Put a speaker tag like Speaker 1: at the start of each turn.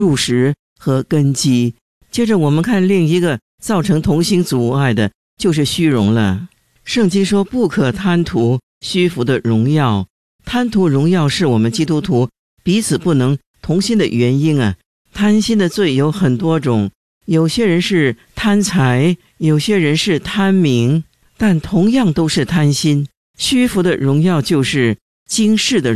Speaker 1: 入实和根基。接着我们看另一个造成同心阻碍的，就是虚荣了。圣经说不可贪图虚浮的荣耀，贪图荣耀是我们基督徒彼此不能同心的原因啊。贪心的罪有很多种，有些人是贪财，有些人是贪名，但同样都是贪心。虚浮的荣耀就是今世的